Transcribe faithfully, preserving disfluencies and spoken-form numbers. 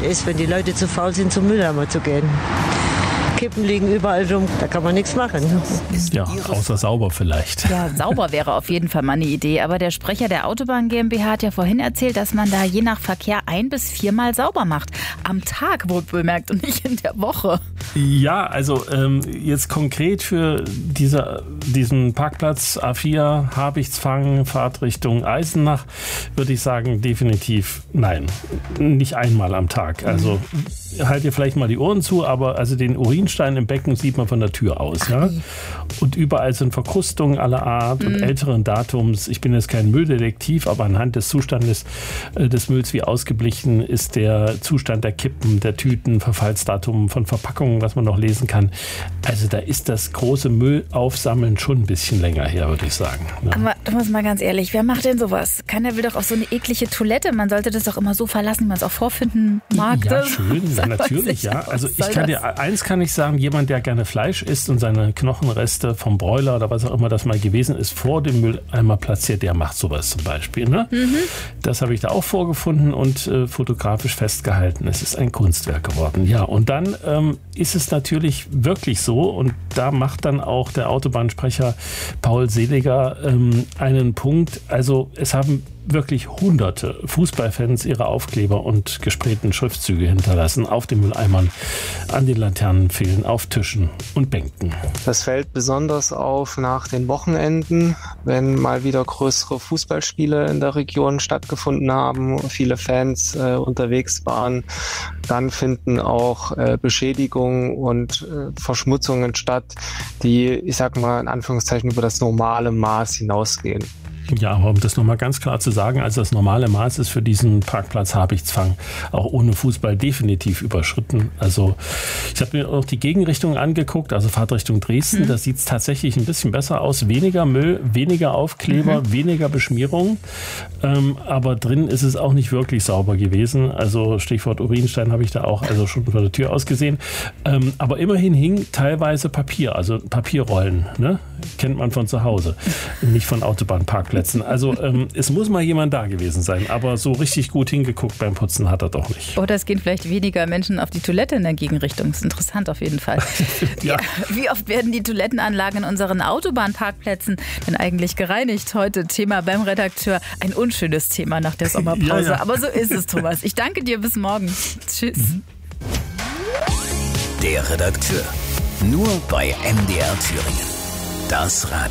ist, wenn die Leute zu faul sind, zum Mülleimer zu gehen. Kippen liegen überall rum, da kann man nichts machen. Ja, außer sauber vielleicht. Ja, sauber wäre auf jeden Fall mal eine Idee. Aber der Sprecher der Autobahn GmbH hat ja vorhin erzählt, dass man da je nach Verkehr ein- bis viermal sauber macht. Am Tag, wohl bemerkt, und nicht in der Woche. Ja, also ähm, jetzt konkret für diese, diesen Parkplatz A vier, Habichtsfang, Fahrtrichtung Eisenach, würde ich sagen, definitiv nein. Nicht einmal am Tag. Also halt dir vielleicht mal die Ohren zu, aber also den Urinstein im Becken sieht man von der Tür aus. Ja? Und überall sind Verkrustungen aller Art und mhm. älteren Datums. Ich bin jetzt kein Mülldetektiv, aber anhand des Zustandes äh, des Mülls, wie ausgeblichen ist der Zustand der Kippen, der Tüten, Verfallsdatum von Verpackungen, was man noch lesen kann. Also da ist das große Müllaufsammeln schon ein bisschen länger her, würde ich sagen. Ja. Aber Thomas, mal ganz ehrlich, wer macht denn sowas? Keiner will doch auf so eine eklige Toilette. Man sollte das doch immer so verlassen, wie man es auch vorfinden mag. Ja, schön, ja, natürlich, ja. Also ich kann dir, eins kann ich sagen, jemand, der gerne Fleisch isst und seine Knochenreste vom Broiler oder was auch immer das mal gewesen ist, vor dem Mülleimer platziert, der macht sowas zum Beispiel. Ne? Mhm. Das habe ich da auch vorgefunden und äh, fotografisch festgehalten. Es ist ein Kunstwerk geworden. Ja, und dann ähm, ist es natürlich wirklich so, und da macht dann auch der Autobahnsprecher Paul Seliger ähm, einen Punkt. Also es haben wirklich hunderte Fußballfans ihre Aufkleber und gesprayten Schriftzüge hinterlassen auf den Mülleimern, an den Laternenpfählen, auf Tischen und Bänken. Das fällt besonders auf nach den Wochenenden, wenn mal wieder größere Fußballspiele in der Region stattgefunden haben, viele Fans äh, unterwegs waren. Dann finden auch äh, Beschädigungen und äh, Verschmutzungen statt, die, ich sag mal in Anführungszeichen, über das normale Maß hinausgehen. Ja, aber um das nochmal ganz klar zu sagen, also das normale Maß ist für diesen Parkplatz Habichtsfang auch ohne Fußball definitiv überschritten. Also ich habe mir auch die Gegenrichtung angeguckt, also Fahrtrichtung Dresden, mhm. da sieht es tatsächlich ein bisschen besser aus. Weniger Müll, weniger Aufkleber, mhm. weniger Beschmierung, ähm, aber drin ist es auch nicht wirklich sauber gewesen. Also Stichwort Urinstein habe ich da auch also schon von der Tür aus gesehen. Ähm, aber immerhin hing teilweise Papier, also Papierrollen, ne? Kennt man von zu Hause, nicht von Autobahnparkplätzen. Also ähm, es muss mal jemand da gewesen sein, aber so richtig gut hingeguckt beim Putzen hat er doch nicht. Oder es gehen vielleicht weniger Menschen auf die Toilette in der Gegenrichtung. Das ist interessant auf jeden Fall. ja. Ja, wie oft werden die Toilettenanlagen in unseren Autobahnparkplätzen denn eigentlich gereinigt? Heute Thema beim Redakteur. Ein unschönes Thema nach der Sommerpause. Ja, ja. Aber so ist es, Thomas. Ich danke dir. Bis morgen. Tschüss. Mhm. Der Redakteur. Nur bei M D R Thüringen. Das Radio.